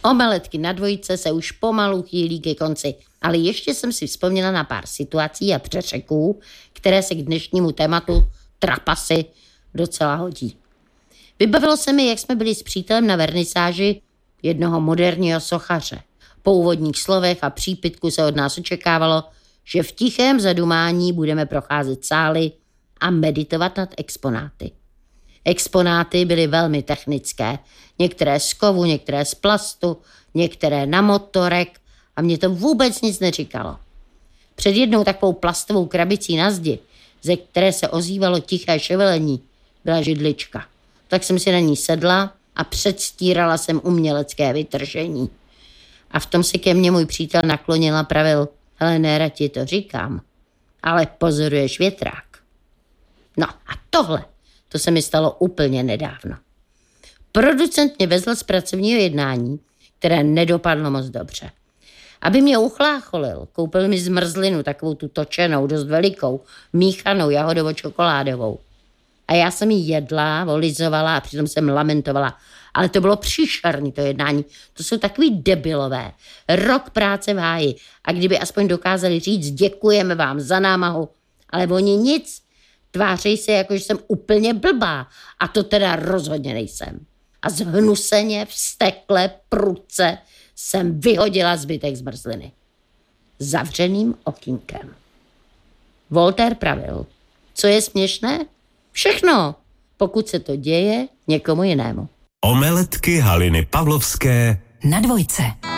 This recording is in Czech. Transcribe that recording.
Omeletky na dvojice se už pomalu chýlí ke konci, ale ještě jsem si vzpomněla na pár situací a přeřeků, které se k dnešnímu tématu trapasy docela hodí. Vybavilo se mi, jak jsme byli s přítelem na vernisáži jednoho moderního sochaře. Po úvodních slovech a přípitku se od nás očekávalo, že v tichém zadumání budeme procházet sály a meditovat nad exponáty. Exponáty byly velmi technické, některé z kovu, některé z plastu, některé na motorek a mě to vůbec nic neříkalo. Před jednou takovou plastovou krabicí na zdi, ze které se ozývalo tiché ševelení, byla židlička. Tak jsem si na ní sedla a předstírala jsem umělecké vytržení. A v tom se ke mně můj přítel naklonil a pravil: hele, nerad ti to říkám, ale pozoruješ větrák. No a tohle, to se mi stalo úplně nedávno. Producent mě vezl z pracovního jednání, které nedopadlo moc dobře. Aby mě uchlácholil, koupil mi zmrzlinu, takovou tu točenou, dost velikou, míchanou jahodovo-čokoládovou. A já jsem ji jedla, olizovala a přitom jsem lamentovala. Ale to bylo příšerný, to jednání. To jsou takový debilové. Rok práce v háji. A kdyby aspoň dokázali říct, děkujeme vám za námahu, ale oni nic. Tvářejí se, jako že jsem úplně blbá. A to teda rozhodně nejsem. A zhnuseně, vztekle, prudce jsem vyhodila zbytek zmrzliny. Zavřeným okýnkem. Voltaire pravil: co je směšné? Všechno, pokud se to děje někomu jinému. Omeletky Haliny Pavlovské na dvojce.